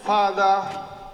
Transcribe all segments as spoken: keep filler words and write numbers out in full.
Father,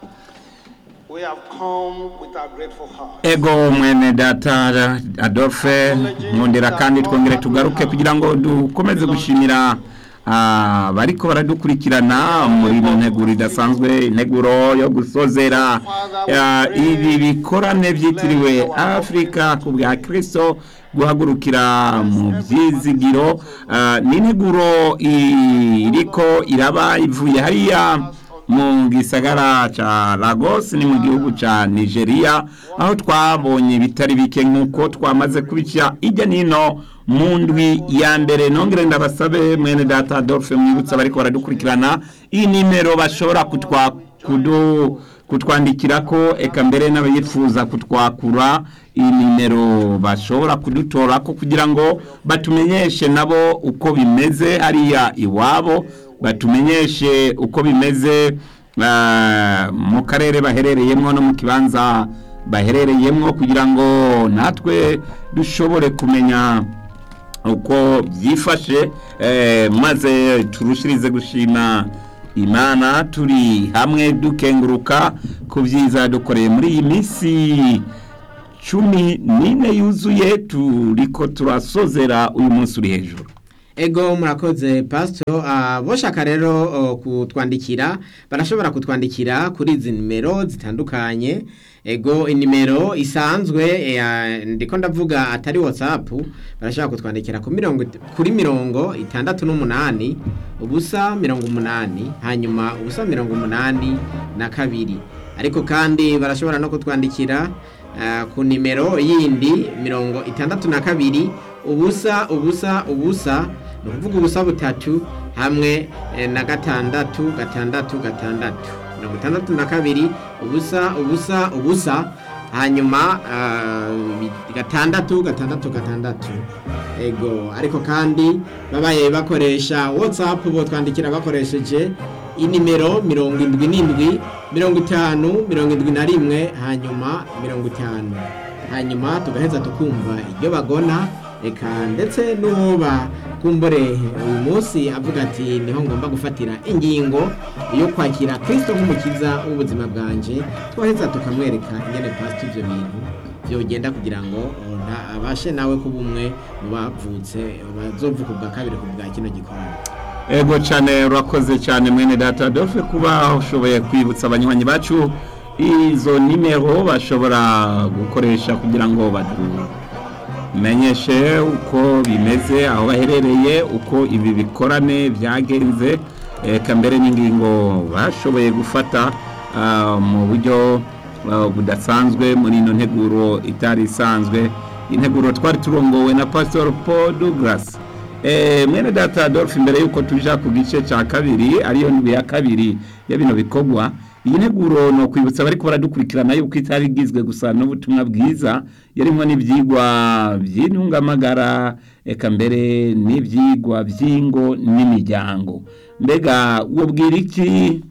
we have come with a grateful heart. Ego mwene data Adolphe mwondera kandi twongere tugaruke kugira ngo dukomeze gushimira ah bariko baradukurikirana muri nteguro idasanzwe integuro yo gusozera ibi bikorane byitiriwe Afrika ku bwa Kristo guhagurukira mu byizigiro ni integuro iriko iraba ivuye hariya mu gisagara cha Lagos ni mu gihugu cha Nigeria aho twabonye bitari bike nkuko twamaze kubica ijya nino mu ndwi ya mbere nongere ndabasabe mwene data Adolphe mwibutsa bariko baradukurikirana iyi nimero bashobora kutwa kudu kutwandikirako eka mbere n'abayifuza kutwakura iyi nimero bashobora kudutorako kugira ngo batumenyeshe nabo uko bimeze hariya iwabo batumenyeshe uko bimeze mu karere baherereyemo no mu kibanza baherereyemo kugira ngo natwe dushobore kumenya uko byifashe maze turushirize gushima Imana turi hamwe dukenguruka ku byiza dukoreye muri iyi minsi cumi n'ine yuzuye turiko turasozera uyu munsi uri hejuru. Ego murakoze pastor boshaka rero kutwandikira barashobora kutwandikira kuri izi nimero zitandukanye. Ego inimero isanzwe ndiko ndavuga atari WhatsApp barashaka kutwandikira ku mirongo kuri mirongo itandatu n'umunani ubusa mirongo umunani hanyuma ubusa mirongo umunani na kabiri ariko kandi barashobora no kutwandikira uh, ku nimero yindi mirongo itandatu na kabiri ubusa ubusa ubusa no kuvuga ubusa butatu hamwe eh, na gatandatu gatandatu gatandatu mirongo itandatu na kabiri ubusa ubusa ubusa hanyuma uh, gatandatu gatandatu gatandatu. Ego ariko kandi babaye bakoresha WhatsApp bo twandikira bakoresheje inimero mirongo indwi n'indwi mirongo itanu mirongo indwi na rimwe hanyuma mirongo itanu hanyuma tugaheza tukumva ibyo bagona eka ndetse n'uba kumbure uyu munsi avuga ati niho ngomba gufatira ingingo yo kwakira Kristo nk'umukiza w'ubuzima bwanje twaheza tukamwereka ingene past ibyo bintu byogenda kugira ngo abashe nawe kubumwe mu bavutse bazovuka bwa kabiri ku bwa kino gikorano. Ego cyane urakoze cyane mwene data Adolphe kuba ushoboye kwibutsa abanywanyi bacu izo nimero bashobora gukoresha kugira ngo badu menyeshe uko bimeze aho baherereye uko ibi bikorane byagenze eka mbere n'ingingo bashoboye gufata uh, mu buryo uh, budasanzwe muri ino nteguro itari isanzwe integuro twari turongowe na Pastor Paul Douglas. Eh mwene data Adolphe imbere yuko tuja ku gice cya kabiri ariyo ndwi ya kabiri ya bino bikogwa iyi nteguro no kwibutsa bariko baradukurikirana yuko itari igizwe gusa n'ubutumwa bwiza yarimo n'ivyigwa by'intungamagara eka mbere n'ivyigwa by'ingo n'imiryango. Mbega wobwira iki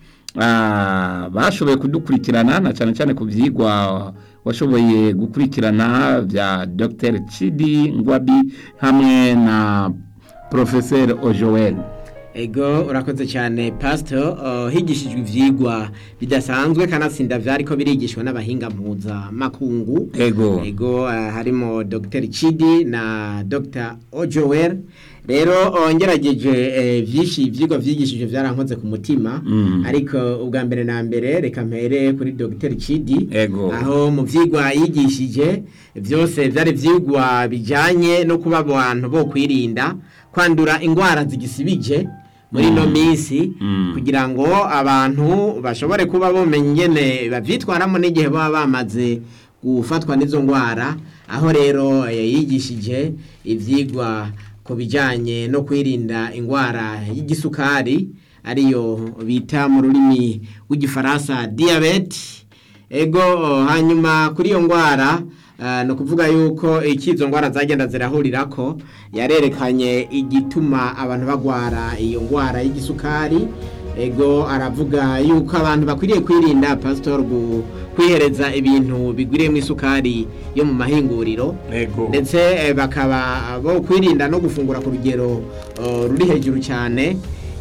ah bashoboye kudukurikirana na cyane cyane ku vyigwa washoboye gukurikirana bya Docteur Chidi Ngwabi hamwe na Professeur Ojoel? Ego urakoze cyane pastor uh, higishijwe ivyigwa bidasanzwe kanatsinda vyariko birigishwa n'abahinga mpuza makungu. Ego ego uh, harimo Docteur Chidi na Docteur Ojoel. Rero ongerageje eh, vyishi ivyigwa vyigishije vyarankoze ku mutima mm. ariko ubwa mbere na mbere reka mpere kuri Docteur Chidi. Ego. Aho mu vyigwa yigishije vyose vyari vyigwa bijanye no kuba abantu bo kwirinda kwandura ingwara zigisibije muri no minsi mm. kugira ngo abantu bashobore kuba bomenye ingene bavyitwaramo n'igihe baba bamaze gufatwa n'izo ngwara. Aho rero yigishije ivyigwa ko bijanye no kwirinda ingwara y'igisukari ariyo bita mu rurimi rw'igifaransa diabete. Ego hanyuma kuri iyo ngwara Uh, no kuvuga yuko ikizo ngwara zagenda zirahurirako yarerekanye igituma abantu bagwara iyo ngwara y'igisukari. Ego aravuga yuko abantu bakwiriye kwirinda pastor kwihereza ibintu bigwiriye mu isukari yo mu mahinguriro ndetse eh, bakaba bo kwirinda no gufungura ku rugero uh, ruri hejuru cyane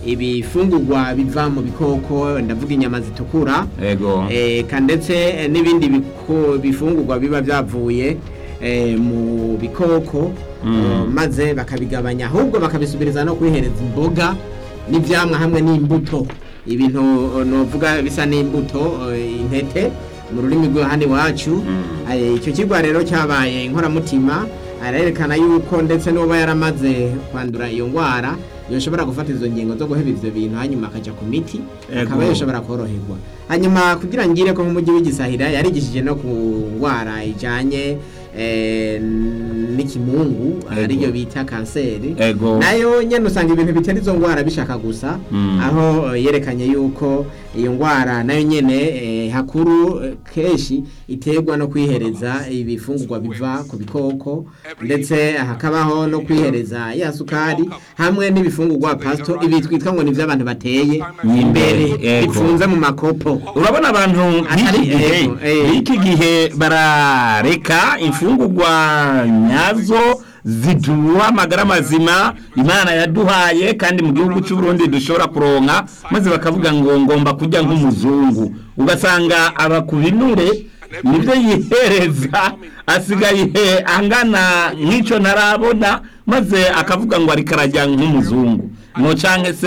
ibifungurwa biva mu bikoko, ndavuga inyama zitukura ego eh kandetse n'ibindi biko- bifungurwa biba byavuye eh, mu bikoko uh, maze bakabigabanya ahubwo bakabisubiriza no kwihereza imboga n'ivyamwa hamwe n'imbuto, ibintu uh, novuga bisa n'imbuto uh, intete mu rurimi rwo handi wacu. Eh, icyo kigwa rero cyabaye inkoramutima, arerekana yuko ndetse n'uba yaramaze kwandura iyo ngwara yoshobora gufata izo ngingo zo guheba ivyo bintu hanyuma akaja ku miti akaba yoshobora koroherwa. Hanyuma kugira ngire ko nk'umujyi w'igisahira yarigishije no ku ngwara ijanye eh, n'ikimungu ariyo bita kanseri, ego nayo nyene usanga ibintu bitera izo ngwara bishaka gusa. Mm. Aho eh, yerekanye yuko iyo ngwara nayo nyene eh, hakuru eh, keshi iterwa no kwihereza ibifungurwa biva ku bikoko, ndetse hakabaho no kwihereza ya sukari hamwe n'ibifungurwa pasto ibi twitwa ngo ni vy'abantu bateye imbere Ego. bifunze mu makopo. urabona abantu b'iki Atari gihe ego, eh. b'iki gihe barareka imfungurwa nyazo ziduha amagara mazima Imana yaduhaye kandi mu gihugu cy'u Burundi dushobora kuronka, maze bakavuga ngo ngomba kujya nk'umuzungu, ugasanga abakubinure nibyo yihereza asigaye angana nk'icyo ntarabona, maze akavuga ngo ariko arajya nk'umuzungu, no canke se